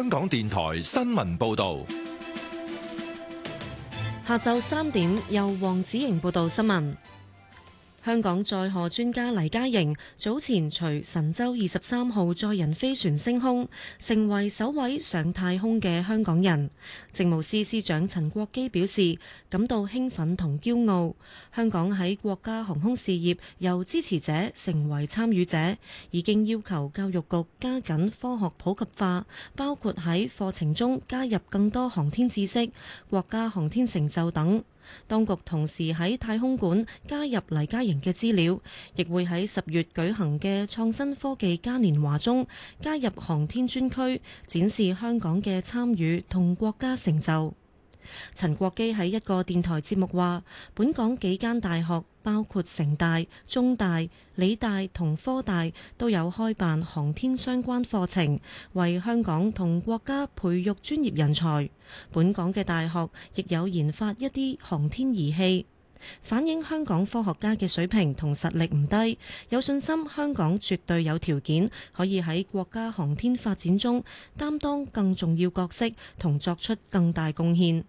香港電台新聞報道。 下晝3點，由黃子瑩報道新聞。香港載荷專家黎嘉瑩早前隨神舟23號載人飛船升空，成為首位上太空嘅香港人。政務司司長陳國基表示感到興奮同驕傲。香港喺國家航空事業由支持者成為參與者，已經要求教育局加緊科學普及化，包括喺課程中加入更多航天知識、國家航天成就等。當局同時喺太空館加入黎嘉瑩嘅資料，亦會喺10月舉行嘅創新科技嘉年華中加入航天專區，展示香港嘅參與同國家成就。陳國基喺一個電台節目話，本港幾間大學包括城大、中大、理大同科大都有開辦航天相關課程，為香港同國家培育專業人才。本港嘅大學亦有研發一啲航天儀器，反映香港科學家嘅水平同實力唔低，有信心香港絕對有條件可以喺國家航天發展中擔當更重要角色同作出更大貢獻。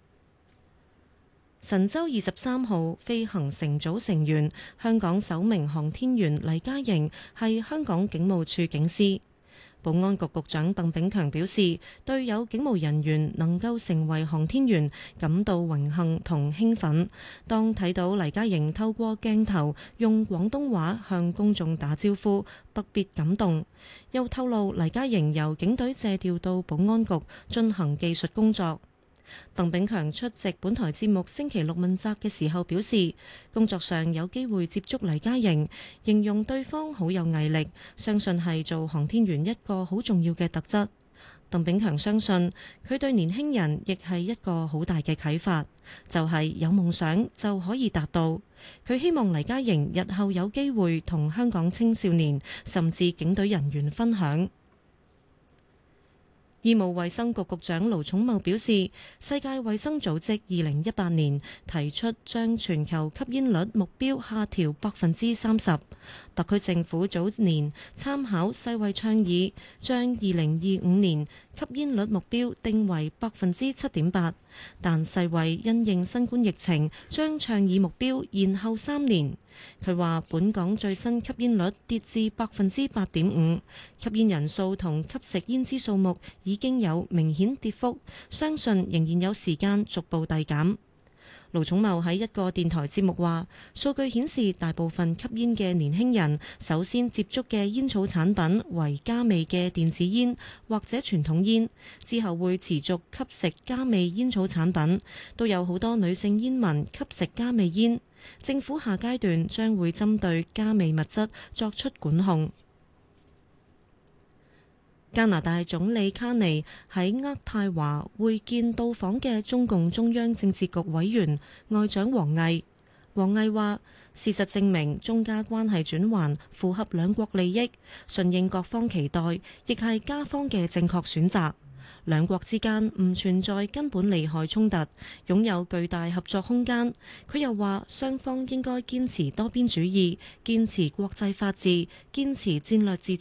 神舟23號飛行乘組成員、香港首名航天員黎嘉瑩係香港警務處警司。保安局局長鄧炳強表示，對有警務人員能夠成為航天員感到榮幸同興奮。當睇到黎嘉瑩透過鏡頭用廣東話向公眾打招呼，特別感動。又透露黎嘉瑩由警隊借調到保安局進行技術工作。鄧炳強出席本台節目星期六問責嘅時候表示，工作上有機會接觸黎嘉瑩，形容對方好有毅力，相信係做航天員一個好重要嘅特質。鄧炳強相信佢對年輕人亦係一個好大嘅啟發，就係有夢想就可以達到。佢希望黎嘉瑩日後有機會同香港青少年甚至警隊人員分享。醫務衛生局局長盧寵茂表示，世界衛生組織2018年提出將全球吸煙率目標下調30%，特區政府早年參考世衛倡議，將2025年吸煙率目標定為7.8%，但世衛因應新冠疫情，將倡議目標延後3年。佢話本港最新吸煙率跌至8.5%，吸煙人數同吸食煙支數目已經有明顯跌幅，相信仍然有時間逐步遞減。盧寵茂喺一個電台節目話，數據顯示大部分吸煙嘅年輕人首先接觸嘅煙草產品為加味嘅電子煙或者傳統煙，之後會持續吸食加味煙草產品，都有好多女性煙民吸食加味煙。政府下階段將會針對加味物質作出管控。加拿大總理卡尼喺渥太華會見到訪嘅中共中央政治局委員外長王毅。王毅話：事實證明中加關係轉環符合兩國利益，順應各方期待，亦係加方嘅正確選擇。兩國之間唔存在根本利害衝突，擁有巨大合作空間。佢又話，雙方應該堅持多邊主義，堅持國際法治，堅持戰略自